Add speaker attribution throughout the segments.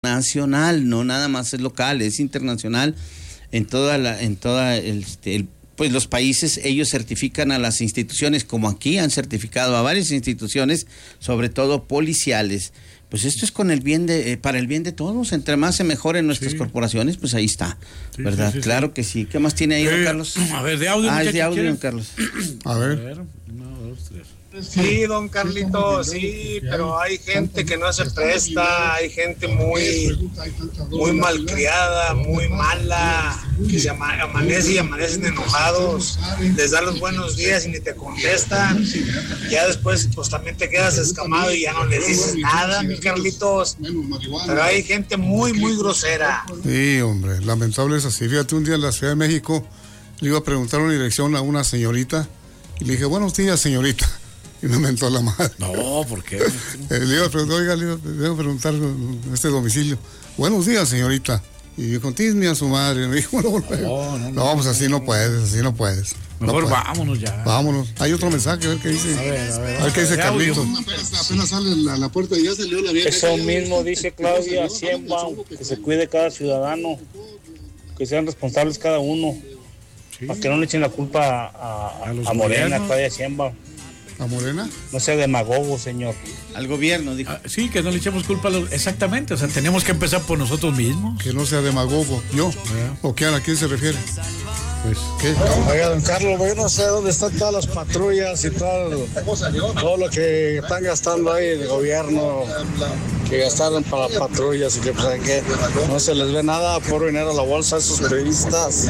Speaker 1: nacional, no nada más es local, es internacional. Pues los países, ellos certifican a las instituciones, como aquí han certificado a varias instituciones, sobre todo policiales. Pues esto es para el bien de todos. Entre más se mejoren nuestras corporaciones, pues ahí está, ¿verdad? Claro que sí. ¿Qué más tiene ahí, don Carlos?
Speaker 2: A ver, de audio.
Speaker 1: Es de audio, don Carlos.
Speaker 3: A ver.
Speaker 2: 1, 2, 3.
Speaker 4: Sí, don Carlito, sí, pero hay gente que no se presta, hay gente muy malcriada, muy mala, que se amanecen enojados, les da los buenos días y ni te contestan, ya después pues también te quedas escamado y ya no les dices nada, mi Carlitos, pero hay gente muy grosera.
Speaker 3: Sí, hombre, lamentable es así. Fíjate, un día en la Ciudad de México le iba a preguntar una dirección a una señorita y le dije, buenos días, señorita. Y me mentó la madre.
Speaker 2: No, ¿por qué?
Speaker 3: Le iba a preguntar, oiga, le iba a preguntar este domicilio. Buenos días, señorita. Y yo contísme a su madre. Me dijo, no, pues así no puedes.
Speaker 2: Mejor vámonos ya.
Speaker 3: Vámonos. Hay otro mensaje, a ver qué dice. A ver qué dice Carlitos.
Speaker 5: Apenas sale a la puerta y ya salió la vieja.
Speaker 6: Eso mismo dice Claudia Sheinbaum, que se cuide cada ciudadano, que sean responsables cada uno, para que no le echen la culpa a Morena, Claudia Sheinbaum.
Speaker 3: ¿A Morena?
Speaker 6: No sea demagogo, señor.
Speaker 1: Al gobierno, dijo.
Speaker 2: Sí, que no le echemos culpa exactamente, o sea, tenemos que empezar por nosotros mismos.
Speaker 3: Que no sea demagogo. ¿Yo? ¿O qué? ¿A quién se refiere?
Speaker 2: Pues,
Speaker 4: ¿qué? Oiga, don Carlos, yo no sé dónde están todas las patrullas y todo lo que están gastando ahí el gobierno, que gastaron para las patrullas y que pues que no se les ve nada, puro dinero a la bolsa a esos periodistas.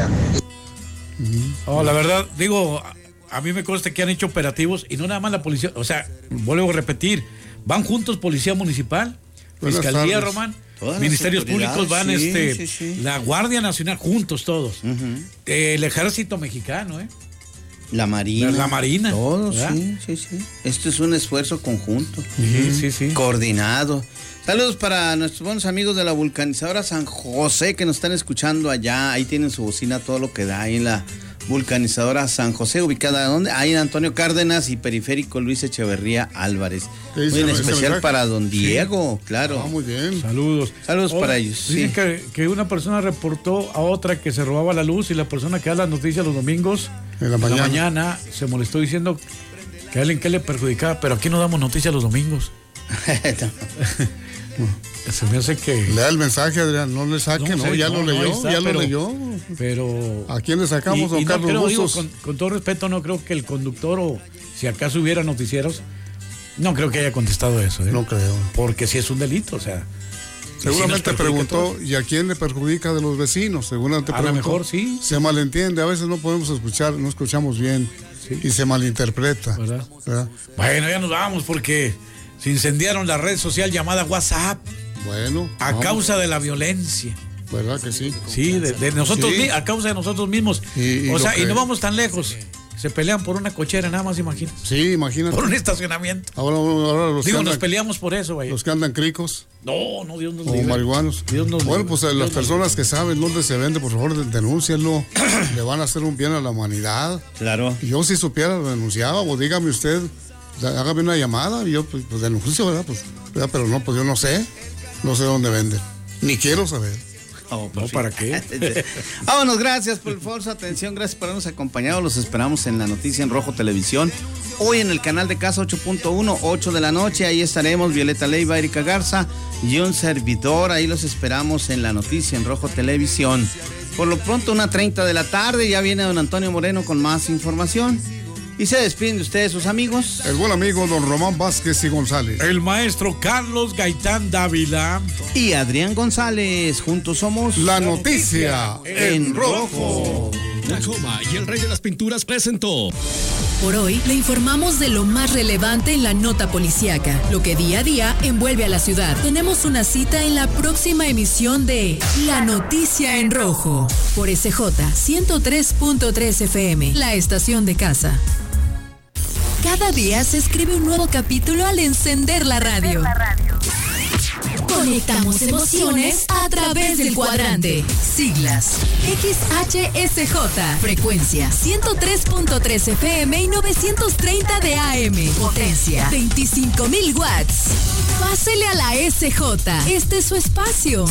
Speaker 2: Oh, la verdad, digo, a mí me consta que han hecho operativos y no nada más la policía, o sea, vuelvo a repetir, van juntos Policía Municipal, Fiscalía, Román, Ministerios Públicos, van la Guardia Nacional, juntos todos, el Ejército Mexicano,
Speaker 1: la Marina.
Speaker 2: La Marina.
Speaker 1: Todos, sí. Esto es un esfuerzo conjunto.
Speaker 2: Sí.
Speaker 1: Coordinado. Saludos para nuestros buenos amigos de la vulcanizadora San José que nos están escuchando allá. Ahí tienen su bocina, todo lo que da ahí en la vulcanizadora San José, ubicada ¿dónde? Ahí en Antonio Cárdenas y Periférico Luis Echeverría Álvarez. Muy en especial para don Diego, claro.
Speaker 3: Muy bien.
Speaker 2: Saludos para
Speaker 1: ellos.
Speaker 2: Dicen que una persona reportó a otra que se robaba la luz y la persona que da las noticias los domingos en la mañana se molestó diciendo que a alguien que le perjudicaba, pero aquí no damos noticias los domingos. Se me hace que...
Speaker 3: Lea el mensaje, Adrián, no le saque, ya lo leyó.
Speaker 2: Pero...
Speaker 3: ¿A quién le sacamos, don Carlos Bustos?
Speaker 2: Con todo respeto, no creo que el conductor, o si acaso hubiera noticieros, no creo que haya contestado eso.
Speaker 3: No creo.
Speaker 2: Porque si es un delito, o sea...
Speaker 3: Seguramente preguntó, ¿y a quién le perjudica de los vecinos? Seguramente
Speaker 2: a lo mejor sí.
Speaker 3: Se malentiende, a veces no podemos escuchar, no escuchamos bien, y se malinterpreta.
Speaker 2: ¿Verdad? Bueno, ya nos vamos porque se incendiaron la red social llamada WhatsApp.
Speaker 3: Bueno.
Speaker 2: A causa de la violencia.
Speaker 3: ¿Verdad que sí?
Speaker 2: Sí, de nosotros, a causa de nosotros mismos. Y no vamos tan lejos. Se pelean por una cochera, nada más, imagínate.
Speaker 3: Sí, imagínate.
Speaker 2: Por un estacionamiento.
Speaker 3: Ahora
Speaker 2: nos peleamos por eso, güey.
Speaker 3: Los que andan cricos.
Speaker 2: No, Dios nos
Speaker 3: libre. O marihuanos. Bueno, pues las personas que saben dónde se vende, por favor, denúncienlo. Le van a hacer un bien a la humanidad.
Speaker 1: Claro.
Speaker 3: Yo si supiera lo denunciaba, o dígame usted, hágame una llamada y yo pues denuncio, ¿verdad? Pero no, pues yo no sé dónde venden. Ni quiero saber.
Speaker 2: ¿Para qué?
Speaker 1: Vámonos, gracias por su atención, gracias por habernos acompañado. Los esperamos en La Noticia en Rojo Televisión. Hoy en el canal de Casa 8.1, 8 de la noche. Ahí estaremos Violeta Leiva, Erika Garza y un servidor. Ahí los esperamos en La Noticia en Rojo Televisión. Por lo pronto, 1:30 de la tarde. Ya viene don Antonio Moreno con más información. Y se despiden de ustedes, sus amigos.
Speaker 3: El buen amigo don Román Vázquez y González.
Speaker 2: El maestro Carlos Gaitán Dávila.
Speaker 1: Y Adrián González. Juntos somos
Speaker 3: La Noticia en Rojo.
Speaker 7: Tacoma y el Rey de las Pinturas presentó.
Speaker 8: Por hoy le informamos de lo más relevante en la nota policíaca, lo que día a día envuelve a la ciudad. Tenemos una cita en la próxima emisión de La Noticia en Rojo por SJ 103.3 FM, la estación de casa. Cada día se escribe un nuevo capítulo al encender la radio. Conectamos emociones a través del cuadrante. Siglas XHSJ. Frecuencia 103.3 FM y 930 de AM. Potencia 25,000 watts. Pásele a la SJ. Este es su espacio.